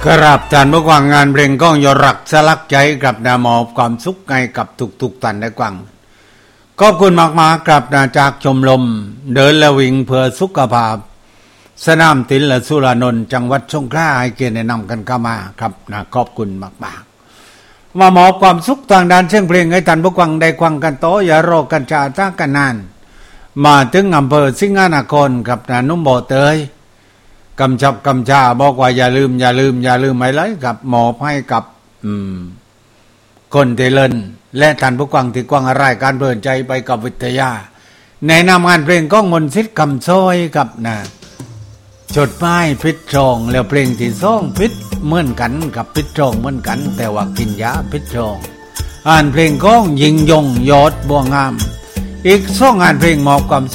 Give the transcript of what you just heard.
กราบท่านผู้ฟังงานเพลงก้องยอรักสลักใจกับนามอบความสุขให้กับทุกท่านได้ฟังขอบคุณมากๆครับนะจากชมรมเดินและวิ่งเพื่อสุขภาพสนามติลและสุรานนท์จังหวัดสงขลาให้เกียรติแนะนำกันเข้ามาครับนะขอบคุณมากๆมามอบความสุขทางด้านเสียงเพลงให้ท่านผู้ฟังได้ฟังกันต่ออย่ารอกันช้าท่ากันนานมาถึงอำเภอสิงหนครครับนะนุ่มบ่อเตยกำชับกำชาบอกว่าอย่าลืมไม่เลยกับหมอบให้กับคนเทเลินและท่านผู้ฟังที่กว้างรายการเพลินใจไปกับวิทยาในนามงานเพลงก้องมนต์สิทธิ์คำซอยกับนะจดหมายพิษทองแล้วเพลงที่สองพิษเหมือนกันกับพิษทองเหมือนกันแต่ว่ากินยาพิษทองอ่านเพลงก้องยิงยงยอดบัวงามอีกสองงานเพลงมอบความสุข